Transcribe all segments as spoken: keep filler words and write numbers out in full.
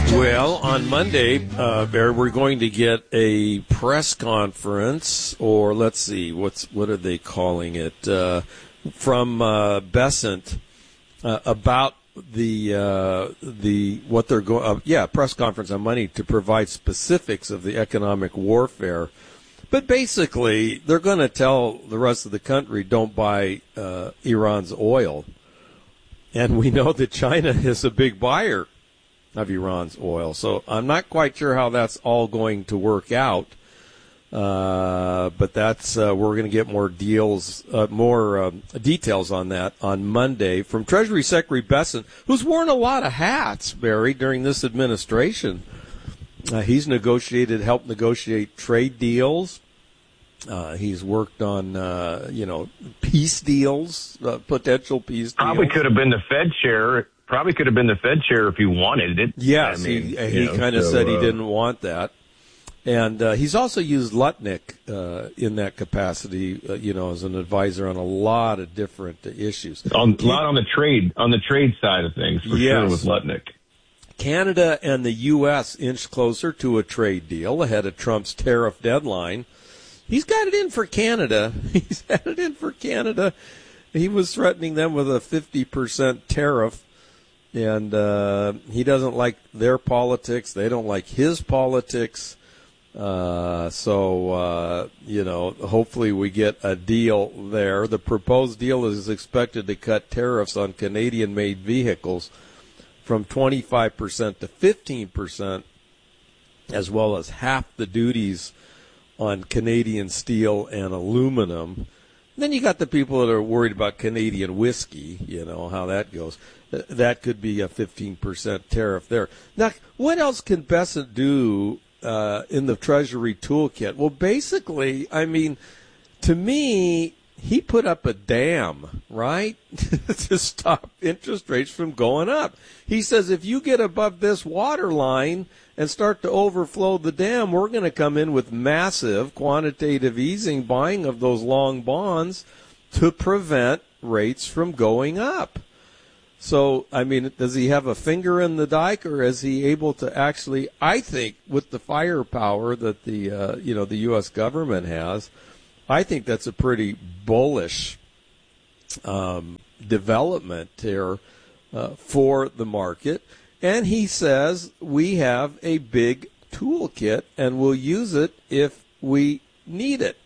Well, on Monday, uh, Barry, we're going to get a press conference, or let's see, what's what are they calling it, uh, from uh, Bessent uh, about the uh, the what they're going. Uh, yeah, press conference on Monday to provide specifics of the economic warfare. But basically, they're going to tell the rest of the country, don't buy uh, Iran's oil. And we know that China is a big buyer of Iran's oil. So I'm not quite sure how that's all going to work out. Uh, but that's uh, we're going to get more deals, uh, more uh, details on that on Monday from Treasury Secretary Bessent, who's worn a lot of hats, Barry, during this administration. Uh, he's negotiated, helped negotiate trade deals. Uh, he's worked on, uh, you know, peace deals, uh, potential peace Probably deals. could have been the Fed chair. Probably could have been the Fed chair if he wanted it. Yes, I mean, he, he kind of so, said he uh, didn't want that. And uh, he's also used Lutnick uh, in that capacity, uh, you know, as an advisor on a lot of different issues. On, a lot on the trade, on the trade side of things, for Yes. sure, with Lutnick. Canada and the U S inched closer to a trade deal ahead of Trump's tariff deadline. He's got it in for Canada. He's had it in for Canada. He was threatening them with a fifty percent tariff, and uh, he doesn't like their politics. They don't like his politics. Uh, so, uh, you know, hopefully we get a deal there. The proposed deal is expected to cut tariffs on Canadian-made vehicles from twenty-five percent to fifteen percent, as well as half the duties on Canadian steel and aluminum. Then you got the people that are worried about Canadian whiskey, you know, how that goes. That could be a fifteen percent tariff there. Now, what else can Bessent do uh, in the Treasury toolkit? Well, basically, I mean, to me, he put up a dam, right, to stop interest rates from going up. He says if you get above this water line and start to overflow the dam, we're going to come in with massive quantitative easing, buying of those long bonds to prevent rates from going up. So, I mean, does he have a finger in the dike, or is he able to actually, I think, with the firepower that the, uh, you know, the U S government has, I think that's a pretty bullish um, development here uh, for the market. And he says we have a big toolkit and we'll use it if we need it.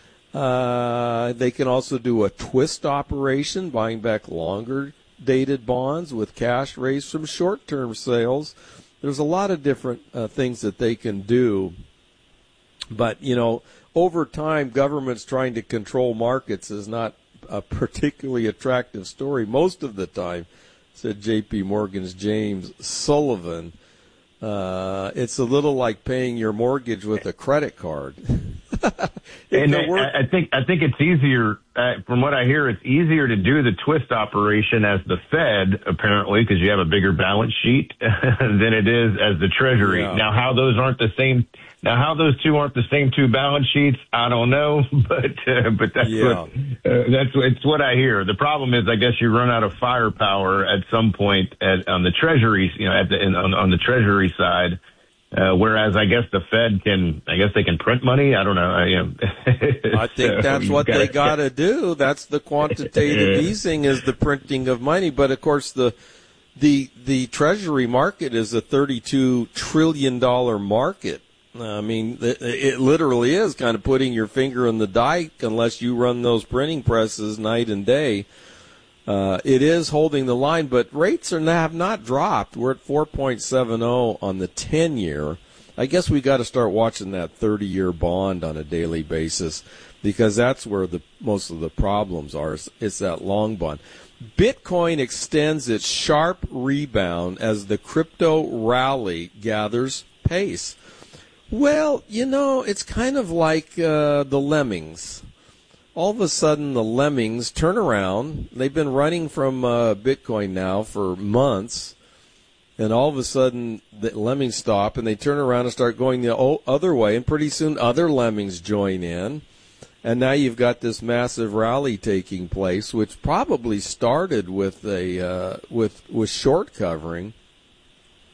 Uh, they can also do a twist operation, buying back longer dated bonds with cash raised from short-term sales. There's a lot of different uh, things that they can do. But, you know, over time, governments trying to control markets is not a particularly attractive story most of the time, said J P. Morgan's James Sullivan. Uh, it's a little like paying your mortgage with a credit card. And I, I think I think it's easier, uh, from what I hear, it's easier to do the twist operation as the Fed, apparently, because you have a bigger balance sheet than it is as the Treasury. Yeah. Now, how those aren't the same, now how those two aren't the same two balance sheets, I don't know, but uh, but that's Yeah. what uh, that's it's what I hear. The problem is, I guess you run out of firepower at some point at, on the Treasury, you know, at the in, on, on the Treasury side. Uh, whereas I guess the Fed can, I guess they can print money. I don't know. I, you know. I think So that's you what gotta- they got to do. That's the quantitative easing, is the printing of money. But of course, the the the Treasury market is a thirty-two trillion dollar market. I mean, it, it literally is kind of putting your finger in the dike unless you run those printing presses night and day. Uh, it is holding the line, but rates are not, have not dropped. We're at four point seven oh on the ten-year. I guess we got to start watching that thirty-year bond on a daily basis, because that's where the most of the problems are. It's, it's that long bond. Bitcoin extends its sharp rebound as the crypto rally gathers pace. Well, you know, it's kind of like uh, the lemmings. All of a sudden, the lemmings turn around. They've been running from uh, Bitcoin now for months, and all of a sudden, the lemmings stop, and they turn around and start going the other way, and pretty soon other lemmings join in, and now you've got this massive rally taking place, which probably started with a uh, with with short covering.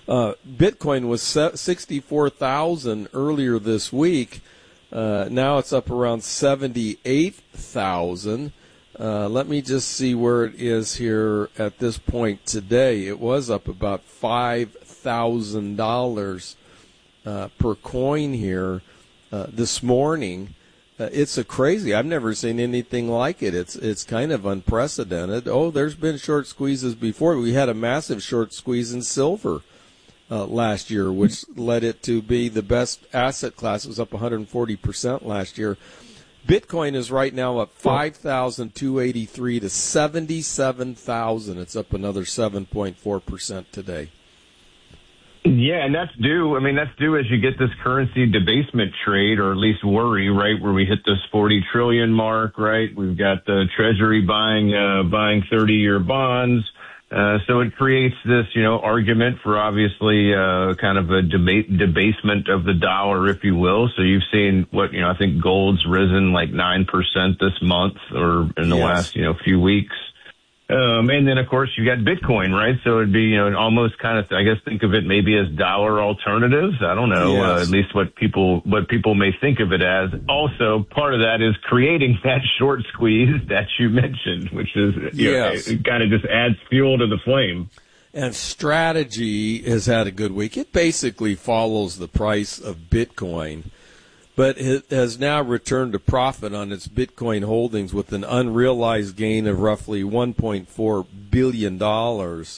Uh, Bitcoin was sixty-four thousand earlier this week. Uh, now it's up around seventy-eight thousand. Uh, let me just see where it is here at this point today. It was up about five thousand dollars uh, per coin here uh, this morning. Uh, it's a crazy. I've never seen anything like it. It's it's kind of unprecedented. Oh, there's been short squeezes before. We had a massive short squeeze in silver uh, last year, which led it to be the best asset class. It was up one hundred forty percent last year. Bitcoin is right now up five thousand two hundred eighty-three to seventy-seven thousand. It's up another seven point four percent today. Yeah, and that's due. I mean, that's due as you get this currency debasement trade, or at least worry, right, where we hit this forty trillion mark, right? We've got the Treasury buying uh, buying thirty-year bonds. Uh, so it creates this, you know, argument for obviously uh, kind of a debate, debasement of the dollar, if you will. So you've seen what, you know, I think gold's risen like nine percent this month or in the yes. last, you know, few weeks. Um, and then, of course, you got Bitcoin, right? So it'd be, you know, almost kind of, I guess, think of it maybe as dollar alternatives. I don't know, yes. uh, at least what people what people may think of it as. Also, part of that is creating that short squeeze that you mentioned, which is, you yes. know, it kind of just adds fuel to the flame. And Strategy has had a good week. It basically follows the price of Bitcoin, but it has now returned to profit on its Bitcoin holdings with an unrealized gain of roughly one point four billion dollars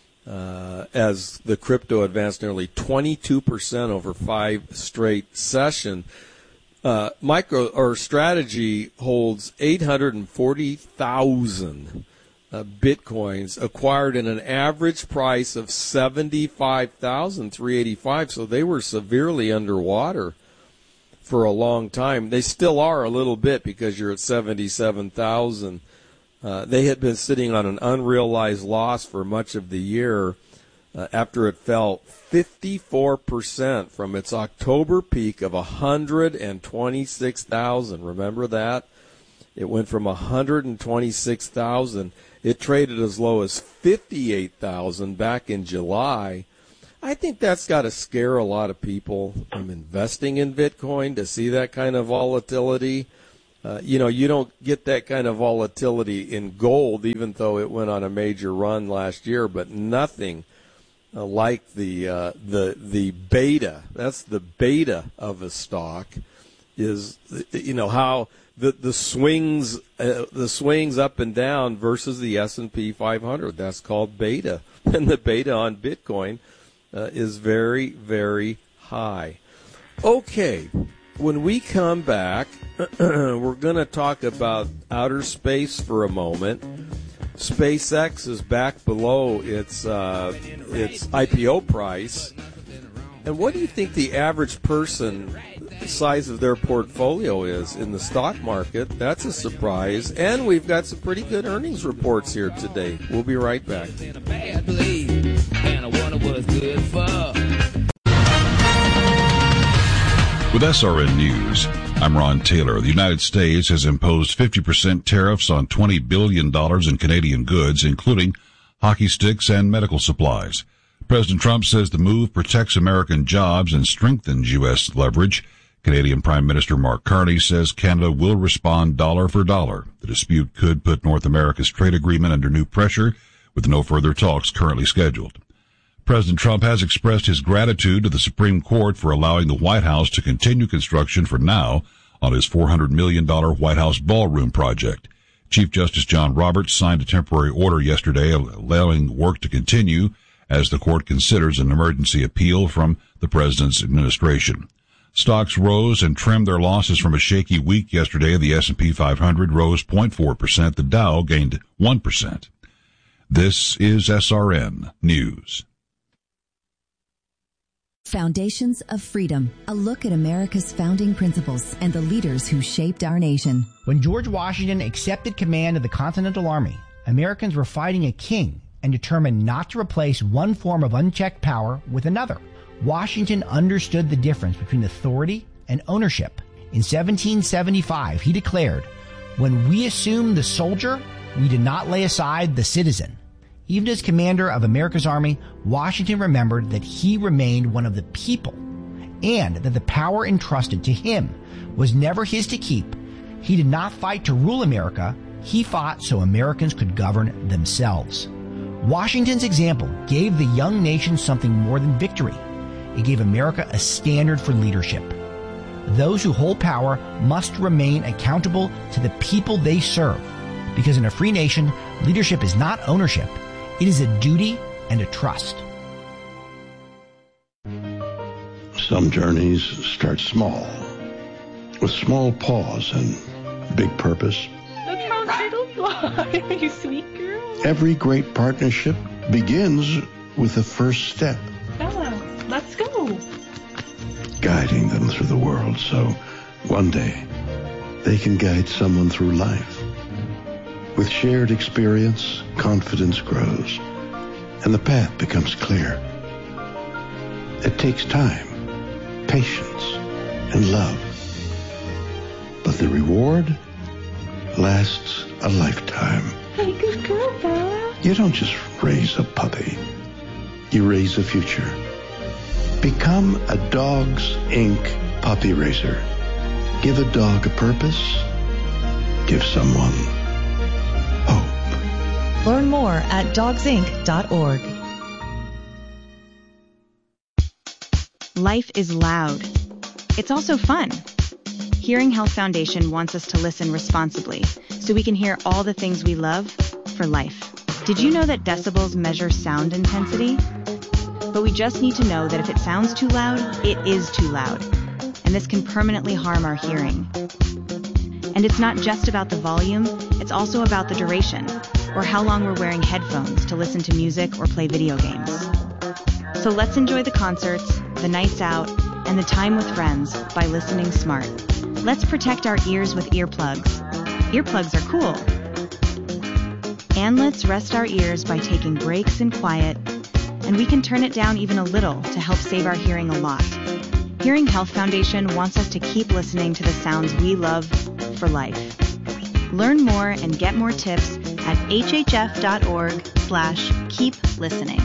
uh, as the crypto advanced nearly twenty-two percent over five straight sessions. Uh, micro or Strategy holds eight hundred forty thousand uh, Bitcoins acquired in an average price of seventy-five thousand three hundred eighty-five, so they were severely underwater for a long time. They still are a little bit because you're at seventy-seven thousand. Uh, they had been sitting on an unrealized loss for much of the year uh, after it fell fifty-four percent from its October peak of one hundred twenty-six thousand. Remember that? It went from one hundred twenty-six thousand. It traded as low as fifty-eight thousand back in July. I think that's got to scare a lot of people from investing in Bitcoin to see that kind of volatility. Uh, you know, you don't get that kind of volatility in gold, even though it went on a major run last year, but nothing uh, like the uh, the the beta. That's the beta of a stock is, you know, how the the swings uh, the swings up and down versus the S and P five hundred. That's called beta, and the beta on Bitcoin Uh, is very, very high. Okay, when we come back, we're going to talk about outer space for a moment. SpaceX is back below its uh, its I P O price. And what do you think the average person, the size of their portfolio is in the stock market? That's a surprise. And we've got some pretty good earnings reports here today. We'll be right back. With S R N News, I'm Ron Taylor. The United States has imposed fifty percent tariffs on twenty billion dollars in Canadian goods, including hockey sticks and medical supplies. President Trump says the move protects American jobs and strengthens U S leverage. Canadian Prime Minister Mark Carney says Canada will respond dollar for dollar. The dispute could put North America's trade agreement under new pressure, with no further talks currently scheduled. President Trump has expressed his gratitude to the Supreme Court for allowing the White House to continue construction for now on his four hundred million dollars White House ballroom project. Chief Justice John Roberts signed a temporary order yesterday allowing work to continue as the court considers an emergency appeal from the president's administration. Stocks rose and trimmed their losses from a shaky week yesterday. The S and P five hundred rose zero point four percent. The Dow gained one percent. This is S R N News. Foundations of Freedom, a look at America's founding principles and the leaders who shaped our nation. When George Washington accepted command of the Continental Army, Americans were fighting a king and determined not to replace one form of unchecked power with another. Washington understood the difference between authority and ownership. In seventeen seventy-five, he declared, "When we assume the soldier, we do not lay aside the citizen." Even as commander of America's Army, Washington remembered that he remained one of the people and that the power entrusted to him was never his to keep. He did not fight to rule America. He fought so Americans could govern themselves. Washington's example gave the young nation something more than victory. It gave America a standard for leadership. Those who hold power must remain accountable to the people they serve, because in a free nation, leadership is not ownership. It is a duty and a trust. Some journeys start small, with small pause and big purpose. Look how little fly, you sweet girl. Every great partnership begins with the first step. Bella, let's go. Guiding them through the world so one day they can guide someone through life. With shared experience, confidence grows, and the path becomes clear. It takes time, patience, and love. But the reward lasts a lifetime. Hey, good girl, Bella. You don't just raise a puppy. You raise a future. Become a Dogs Incorporated puppy raiser. Give a dog a purpose. Give someone hope. Learn more at dogs inc dot org. Life is loud. It's also fun. Hearing Health Foundation wants us to listen responsibly so we can hear all the things we love for life. Did you know that decibels measure sound intensity? But we just need to know that if it sounds too loud, it is too loud. And this can permanently harm our hearing. And it's not just about the volume, it's also about the duration, or how long we're wearing headphones to listen to music or play video games. So let's enjoy the concerts, the nights out, and the time with friends by listening smart. Let's protect our ears with earplugs. Earplugs are cool. And let's rest our ears by taking breaks in quiet, and we can turn it down even a little to help save our hearing a lot. Hearing Health Foundation wants us to keep listening to the sounds we love for life. Learn more and get more tips at hhf.org slash keep listening.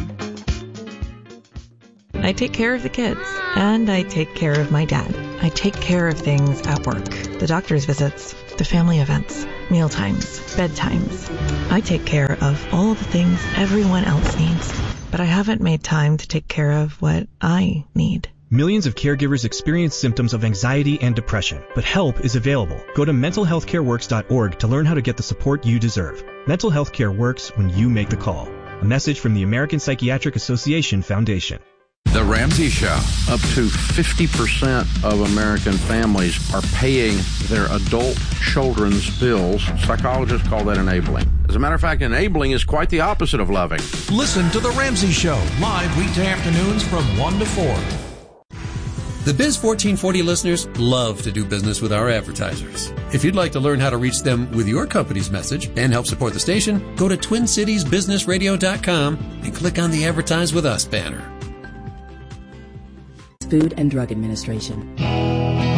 I take care of the kids, and I take care of my dad. I take care of things at work, the doctor's visits, the family events, mealtimes, bedtimes. I take care of all the things everyone else needs, but I haven't made time to take care of what I need. Millions of caregivers experience symptoms of anxiety and depression, but help is available. Go to mental health care works dot org to learn how to get the support you deserve. Mental health care works when you make the call. A message from the American Psychiatric Association Foundation. The Ramsey Show. Up to fifty percent of American families are paying their adult children's bills. Psychologists call that enabling. As a matter of fact, enabling is quite the opposite of loving. Listen to The Ramsey Show, live weekday afternoons from one to four. The Biz fourteen forty listeners love to do business with our advertisers. If you'd like to learn how to reach them with your company's message and help support the station, go to twin cities business radio dot com and click on the Advertise With Us banner. Food and Drug Administration.